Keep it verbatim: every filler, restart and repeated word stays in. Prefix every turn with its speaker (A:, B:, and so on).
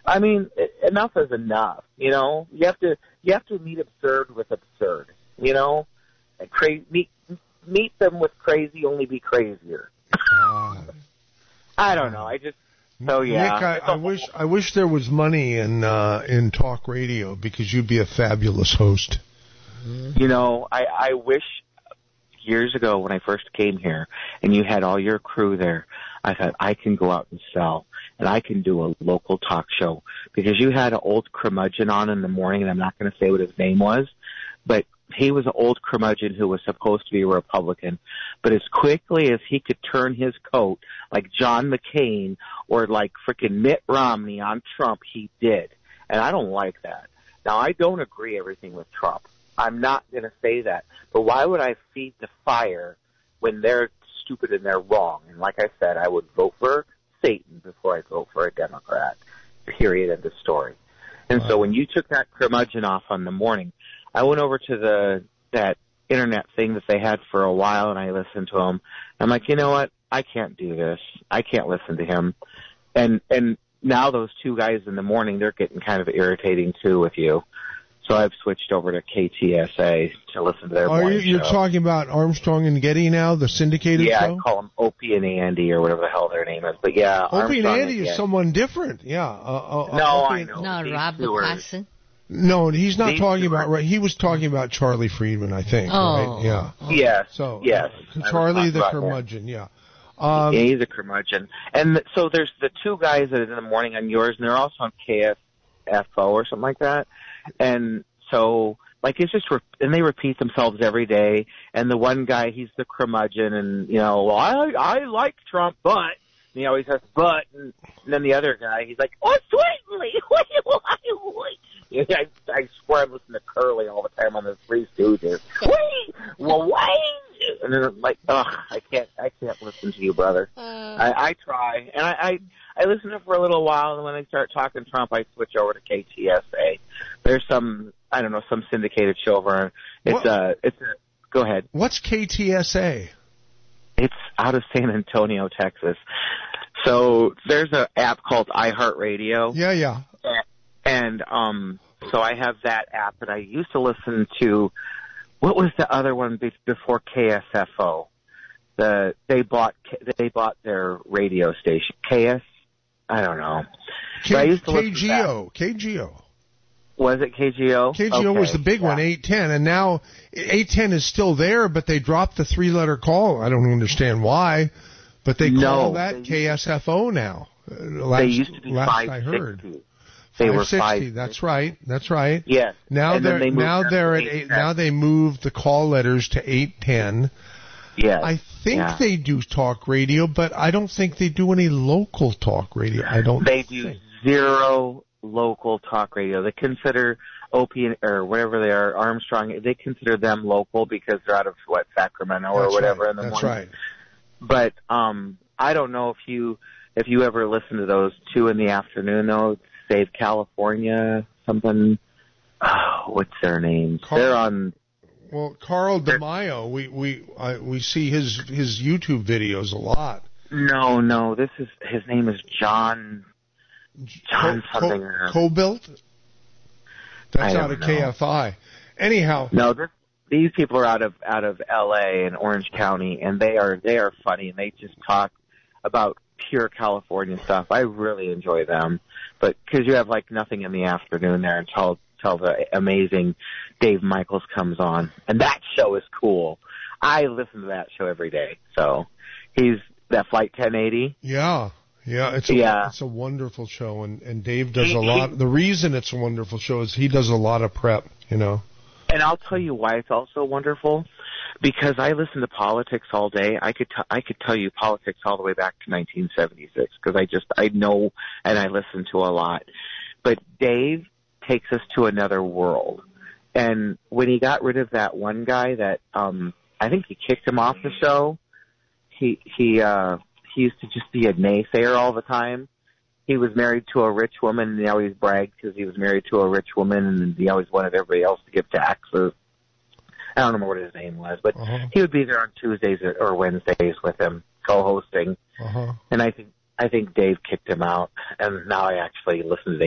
A: I mean, enough is enough. You know, you have to you have to meet absurd with absurd. You know, and cra- meet meet them with crazy, only be crazier.
B: God.
A: I don't know. I just so yeah.
B: Nick, I, I wish I wish there was money in uh, in talk radio because you'd be a fabulous host.
A: You know, I I wish years ago when I first came here and you had all your crew there, I thought I can go out and sell. And I can do a local talk show because you had an old curmudgeon on in the morning, and I'm not going to say what his name was, but he was an old curmudgeon who was supposed to be a Republican. But as quickly as he could turn his coat, like John McCain or like frickin' Mitt Romney on Trump, he did. And I don't like that. Now, I don't agree everything with Trump. I'm not going to say that. But why would I feed the fire when they're stupid and they're wrong? And like I said, I would vote for Satan before I vote for a Democrat, period, end of story. And wow. So when you took that curmudgeon off on the morning, I went over to the that internet thing that they had for a while, and I listened to him. I'm like, you know what? I can't do this. I can't listen to him. And and now those two guys in the morning, they're getting kind of irritating, too, with you. So I've switched over to K T S A to listen to their
B: Are
A: morning
B: you, You're
A: show.
B: talking about Armstrong and Getty now, the syndicated
A: yeah,
B: show?
A: Yeah, I call them Opie and Andy or whatever the hell their name is. But yeah,
B: Opie
A: Armstrong
B: and Andy
A: and
B: is someone different. Yeah. Uh, uh,
A: no,
B: Opie
A: I
B: and,
A: know.
C: No,
A: These
C: Rob McClasson.
B: No, he's not
A: These
B: talking
A: two
B: about.
A: are-
B: Right, he was talking about Charlie Friedman, I think.
C: Oh.
B: Right? Yeah.
A: Yes.
B: So
A: yes.
B: uh,
A: I
B: Charlie
A: was
B: the
A: talking about
B: curmudgeon. Yeah.
A: him.
B: Um,
A: Yeah, he's a curmudgeon. And th- so there's the two guys that are in the morning on yours, and they're also on K S F O or something like that. And so. Like, it's just, re- and they repeat themselves every day. And the one guy, he's the curmudgeon, and, you know, well, I, I like Trump, but, and he always has but, and, and then the other guy, he's like, oh, certainly, yeah, I, I swear I'm listening to Curly all the time on the Three Stooges. Wait, well, wait, and then I'm like, ugh, I can't, I can't listen to you, brother.
C: Uh,
A: I, I try, and I, I, I listen to it for a little while, and when I start talking Trump, I switch over to K T S A. There's some, I don't know, some syndicated show over. It's
B: what?
A: uh, it's a, go ahead.
B: What's K T S A?
A: It's out of San Antonio, Texas. So there's an app called iHeartRadio.
B: Yeah, yeah.
A: And um, so I have that app, and I used to listen to, what was the other one be- before K S F O? The they bought they bought their radio station. K S, I don't know.
B: K-
A: But I used to
B: K
A: listen to
B: G O. K G O.
A: Was it K G O?
B: K G O
A: okay.
B: was the big
A: yeah.
B: one, eight ten, and now eight ten is still there, but they dropped the three-letter call. I don't understand why, but they
A: No,
B: call that
A: they
B: K S F O now. Uh, Last,
A: They used to be
B: last
A: five
B: I heard.
A: sixty. They were
B: five sixty.
A: five.
B: That's right. That's right.
A: Yes.
B: Now
A: And then
B: they're
A: they moved
B: now
A: them
B: they're
A: to
B: at
A: eight
B: eight,
A: ten.
B: now they moved the call letters to eight ten.
A: Yes.
B: I think
A: yeah.
B: they do talk radio, but I don't think they do any local talk radio. I don't.
A: They do
B: think.
A: zero local talk radio. They consider Opie or whatever they are, Armstrong. They consider them local because they're out of what Sacramento or
B: That's
A: whatever
B: right.
A: in the
B: That's
A: morning.
B: right.
A: But um, I don't know if you if you ever listen to those two in the afternoon though. Save California, something. Oh, what's their names?
B: Carl,
A: They're on.
B: Well, Carl DeMaio, we we I, we see his his YouTube videos a lot.
A: No, no. This is his name is John. John
B: Co-
A: something.
B: Co- Cobilt. That's
A: I
B: out
A: don't
B: of
A: know.
B: K F I. Anyhow.
A: No, this, these people are out of out of L A and Orange County, and they are they are funny, and they just talk about pure California stuff. I really enjoy them, but because you have like nothing in the afternoon there until until the amazing Dave Michaels comes on, and that show is cool. I listen to that show every day. So he's that Flight ten eighty.
B: Yeah. Yeah, it's a,
A: Yeah.
B: it's a wonderful show, and, and Dave does
A: He-
B: a lot.
A: he-
B: The reason it's a wonderful show is he does a lot of prep, you know.
A: And I'll tell you why it's also wonderful, because I listen to politics all day. I could t- I could tell you politics all the way back to nineteen seventy-six because I just I know and I listen to a lot. But Dave takes us to another world. And when he got rid of that one guy that um I think he kicked him off the show, he he uh he used to just be a naysayer all the time. He was married to a rich woman, and he always bragged because he was married to a rich woman, and he always wanted everybody else to give taxes. I don't remember what his name was, but
B: Uh-huh.
A: he would be there on Tuesdays or Wednesdays with him, co-hosting.
B: Uh-huh.
A: And I think I think Dave kicked him out, and now I actually listen to